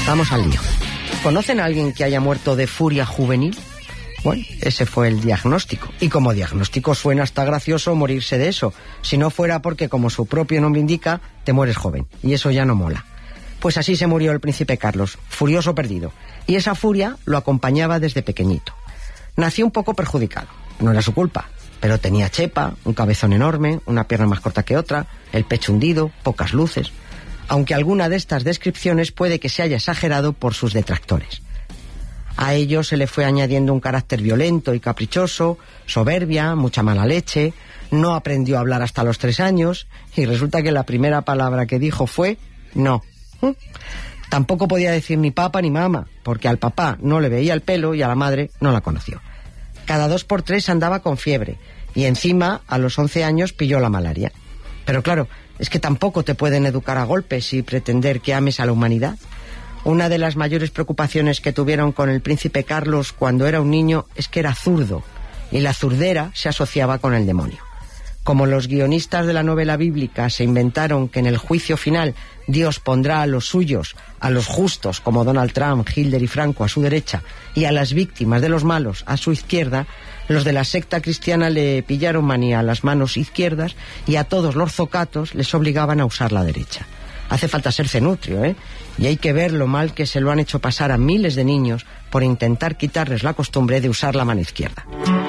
Vamos al lío. ¿Conocen a alguien que haya muerto de furia juvenil? Bueno, ese fue el diagnóstico. Y como diagnóstico suena hasta gracioso morirse de eso, si no fuera porque, como su propio nombre indica, te mueres joven. Y eso ya no mola. Pues así se murió el príncipe Carlos, furioso perdido. Y esa furia lo acompañaba desde pequeñito. Nació un poco perjudicado. No era su culpa, pero tenía chepa, un cabezón enorme, una pierna más corta que otra, el pecho hundido, pocas luces. Aunque alguna de estas descripciones puede que se haya exagerado por sus detractores. A ello se le fue añadiendo un carácter violento y caprichoso, soberbia, mucha mala leche, no aprendió a hablar hasta los 3 años, y resulta que la primera palabra que dijo fue no. Tampoco podía decir ni papá ni mamá, porque al papá no le veía el pelo y a la madre no la conoció. Cada 2 por 3 andaba con fiebre, y encima a los 11 años pilló la malaria. Pero claro, es que tampoco te pueden educar a golpes y pretender que ames a la humanidad. Una de las mayores preocupaciones que tuvieron con el príncipe Carlos cuando era un niño es que era zurdo, y la zurdera se asociaba con el demonio. Como los guionistas de la novela bíblica se inventaron que en el juicio final Dios pondrá a los suyos, a los justos como Donald Trump, Hitler y Franco a su derecha, y a las víctimas de los malos a su izquierda, los de la secta cristiana le pillaron manía a las manos izquierdas y a todos los zocatos les obligaban a usar la derecha. Hace falta ser cenutrio, ¿eh? Y hay que ver lo mal que se lo han hecho pasar a miles de niños por intentar quitarles la costumbre de usar la mano izquierda.